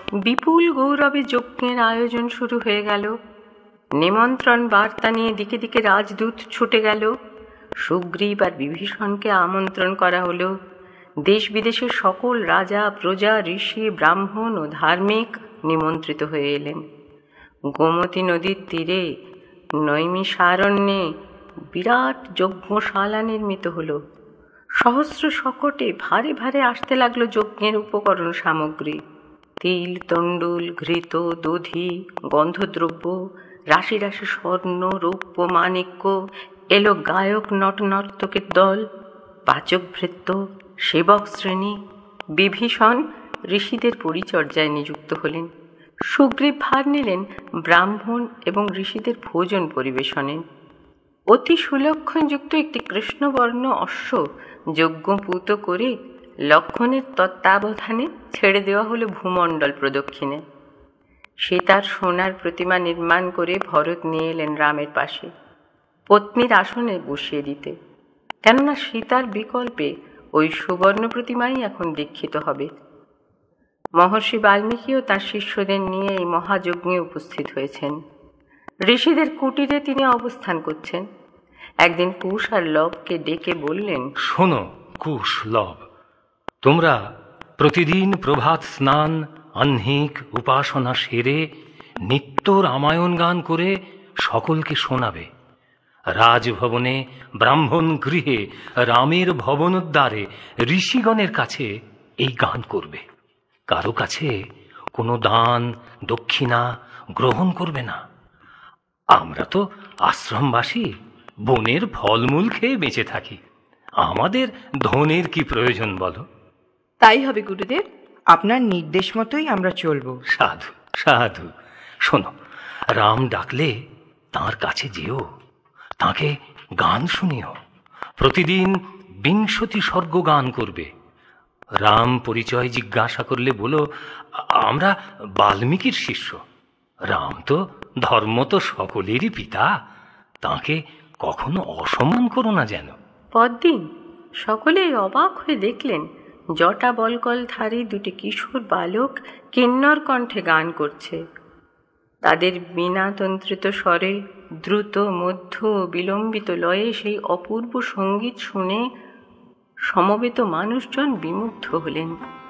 বিপুল গৌরবে যজ্ঞের আয়োজন শুরু হয়ে গেল। নিমন্ত্রণ বার্তা নিয়ে দিকে দিকে রাজদূত ছুটে গেল। সুগ্রীব আর বিভীষণকে আমন্ত্রণ করা হলো। দেশ বিদেশের সকল রাজা, প্রজা, ঋষি, ব্রাহ্মণ ও ধার্মিক নিমন্ত্রিত হয়ে এলেন। গোমতী নদীর তীরে নৈমিষারণ্যে বিরাট যজ্ঞশালা নির্মিত হলো। সহস্র শকটে ভারে ভারে আসতে লাগলো যজ্ঞের উপকরণ সামগ্রী। তিল, তণ্ডুল, ঘৃত, দধি, গন্ধদ্রব্য, রাশি রাশি স্বর্ণ, রৌপ্য, মাণিক্য। এলো গায়ক, নটনর্তকের দল, পাচক ভৃত্য, সেবক শ্রেণী। বিভীষণ ঋষিদের পরিচর্যায় নিযুক্ত হলেন। সুগ্রীব ভার নিলেন ব্রাহ্মণ এবং ঋষিদের ভোজন পরিবেশনে। অতি সুলক্ষণযুক্ত একটি কৃষ্ণবর্ণ অশ্ব যজ্ঞপূত করে লক্ষণের তত্ত্বাবধানে ছেড়ে দেওয়া হলো ভূমণ্ডল প্রদক্ষিণে। সে তার সোনার প্রতিমা নির্মাণ করে ভরত নিয়ে এলেন রামের পাশে, পত্নীর আসনে বসিয়ে দিতে। কেননা সীতার বিকল্পে ওই সুবর্ণ প্রতিমাই এখন দীক্ষিত হবে। মহর্ষি বাল্মীকিও তার শিষ্যদের নিয়ে এই মহাযজ্ঞে উপস্থিত হয়েছেন। ঋষিদের কুটিরে তিনি অবস্থান করছেন। একদিন কুশ আর লবকে ডেকে বললেন, শোনো কুশ, লব, তোমরা প্রতিদিন প্রভাত স্নান, আহ্নিক উপাসনা সেরে নিত্য রামায়ণ গান করে সকলকে শোনাবে। রাজভবনে, ব্রাহ্মণ গৃহে, রামের ভবনোদ্বারে ঋষিগণের কাছে এই গান করবে। কারো কাছে কোনো দান দক্ষিণা গ্রহণ করবে না। আমরা তো আশ্রমবাসী, বনের ফলমূল খেয়ে বেঁচে থাকি। আমাদের ধনের কি প্রয়োজন বলো? তাই হবে গুরুদেব, আপনার নির্দেশ মতোই আমরা চলব। সাধু সাধু, শোনো, রাম ডাকলে তাঁর কাছে যেও, তাকে গান শুনিও। প্রতিদিন 20 স্বর্গ গান করবে। রাম পরিচয় জিজ্ঞাসা করলে বলো, আমরা বাল্মীকির শিষ্য। রাম তো ধর্ম তো সকলেরই পিতা, তাকে কখনো অসম্মান করো না যেন। পরদিন সকলেই অবাক হয়ে দেখলেন জটা বলকলধারী দুটি কিশোর বালক কিন্নর কণ্ঠে গান করছে। তাদের বীণাতন্ত্রিত স্বরে দ্রুত, মধ্য ও বিলম্বিত লয়ে সেই অপূর্ব সঙ্গীত শুনে সমবেত মানুষজন বিমুগ্ধ হলেন।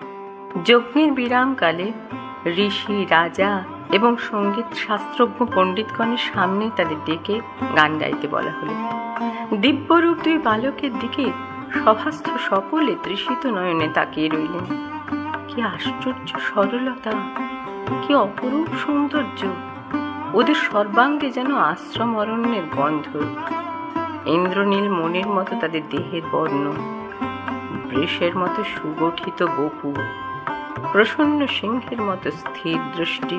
যজ্ঞের বিরামকালে ঋষি, রাজা এবং সঙ্গীত শাস্ত্রজ্ঞ পণ্ডিতগণের সামনে তাদের ডেকে গান গাইতে বলা হলো। দিব্যরূপ দুই বালকের দিকে সভাস্থ সকলে তৃষিত নয়নে তাকিয়ে রইলেন। কি আশ্চর্য সরলতা, কি অপরূপ সৌন্দর্য! ওদের সর্বাঙ্গে যেন আশ্রম অরণ্যের গন্ধ। ইন্দ্রনীল মনের মতো তাদের দেহের বর্ণ, বৃষের মতো সুগঠিত বপু, প্রসন্ন সিংহের মতো স্থির দৃষ্টি,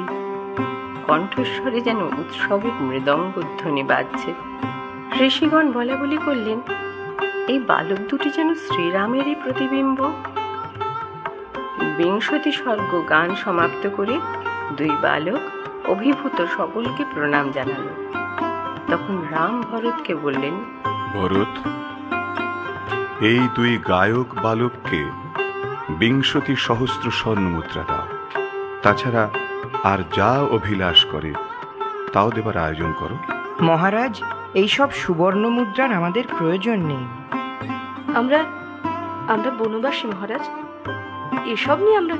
কণ্ঠস্বরে যেন উৎসবের মৃদঙ্গধ্বনি বাজছে। ঋষিগণ বলা বলি করলেন, এই বালক দুটি যেন শ্রীরামেরই প্রতিবিম্ব। 20 স্বর্গ গান সমাপ্ত করে দুই বালক অভিভূত সকলকে প্রণাম জানালো। তখন রাম ভরতকে বললেন, ভরত, এই দুই গায়ক বালককে 20 সহস্র স্বর্ণমুদ্রা দাও। তাছাড়া আর যা অভিলাষ করে তাও দেবার আয়োজন করো। মহারাজ, এইসব সুবর্ণ মুদ্রার আমাদের প্রয়োজন নেই। আমরা বনবাসী মহারাজ, এসব নিয়ে আমরা